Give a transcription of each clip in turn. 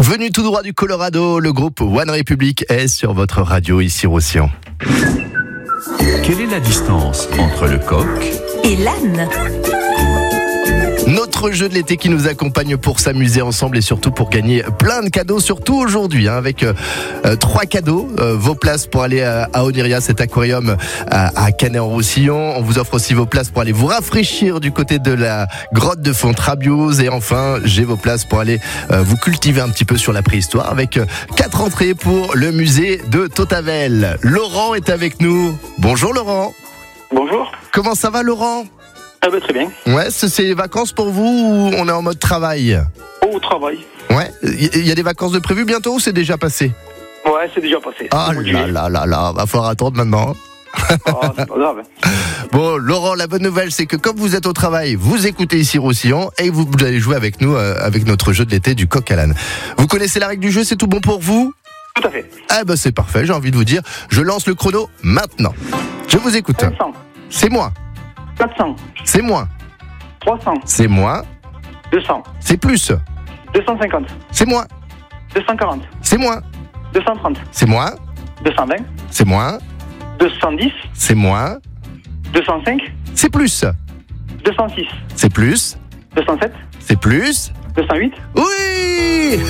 Venu tout droit du Colorado, le groupe One Republic est sur votre radio ici Roussillon. Quelle est la distance entre le coq et l'âne? Notre jeu de l'été qui nous accompagne pour s'amuser ensemble et surtout pour gagner plein de cadeaux, surtout aujourd'hui, avec 3 cadeaux. Vos places pour aller à Oniria, cet aquarium à Canet-en-Roussillon. On vous offre aussi vos places pour aller vous rafraîchir du côté de la grotte de Fontrabious. Et enfin, j'ai vos places pour aller vous cultiver un petit peu sur la préhistoire avec 4 entrées pour le musée de Tautavel. Laurent est avec nous. Bonjour Laurent. Bonjour. Comment ça va Laurent ? Ah bah très bien. Ouais, c'est les vacances pour vous ou on est en mode travail ? Au travail. Ouais, il y a des vacances de prévues bientôt ou c'est déjà passé ? Ouais, c'est déjà passé. Ah là, va falloir attendre maintenant. Oh, c'est pas grave. Bon, Laurent, la bonne nouvelle, c'est que comme vous êtes au travail, vous écoutez ici Roussillon et vous allez jouer avec nous, avec notre jeu de l'été du coq à l'âne. Vous connaissez la règle du jeu, c'est tout bon pour vous ? Tout à fait. Ah bah c'est parfait, j'ai envie de vous dire, je lance le chrono maintenant. Je vous écoute. 500. C'est moi. 400. C'est moins. 300. C'est moins. 200. C'est plus. 250. C'est moins. 240. C'est moins. 230. C'est moins. 220. C'est moins. 210. C'est moins. 205. C'est plus. 206. C'est plus. 207. C'est plus. 208. Oui.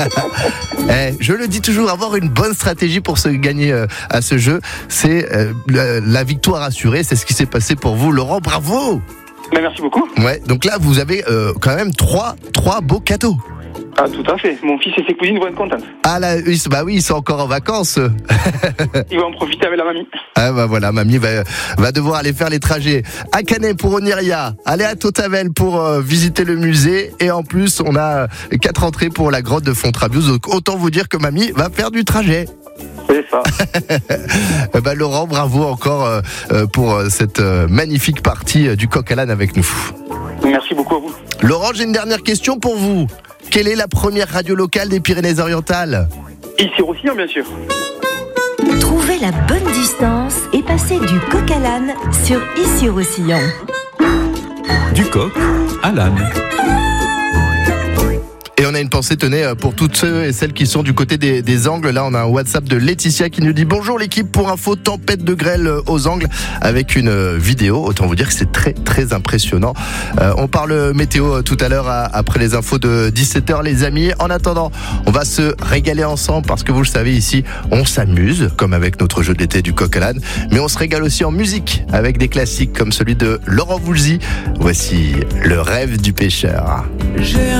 Je le dis toujours, avoir une bonne stratégie pour se gagner à ce jeu, c'est la victoire assurée. C'est ce qui s'est passé pour vous, Laurent. Bravo. Merci beaucoup. Ouais. Donc là, vous avez quand même trois beaux cadeaux. Ah, tout à fait. Mon fils et ses cousines vont être contents. Ah là, bah oui, ils sont encore en vacances. Ils vont en profiter avec la mamie. Ah bah voilà, mamie va devoir aller faire les trajets à Canet pour Oniria, aller à Tautavel pour visiter le musée, et en plus on a 4 entrées pour la grotte de Fontrabious. Donc autant vous dire que mamie va faire du trajet. C'est ça. Bah Laurent, bravo encore pour cette magnifique partie du coq à l'âne avec nous. Merci beaucoup à vous. Laurent, j'ai une dernière question pour vous. Quelle est la première radio locale des Pyrénées-Orientales ? Ici Roussillon, bien sûr. Trouvez la bonne distance et passez du coq à l'âne sur Ici Roussillon. Du coq à l'âne. Et on a une pensée, tenez, pour toutes ceux et celles qui sont du côté des Angles. Là, on a un WhatsApp de Laetitia qui nous dit « Bonjour l'équipe, pour info, tempête de grêle aux Angles » avec une vidéo. Autant vous dire que c'est très, très impressionnant. On parle météo tout à l'heure après les infos de 17h, les amis. En attendant, on va se régaler ensemble parce que vous le savez, ici, on s'amuse, comme avec notre jeu de l'été du coq à l'âne. Mais on se régale aussi en musique avec des classiques comme celui de Laurent Voulzy. Voici Le rêve du pêcheur.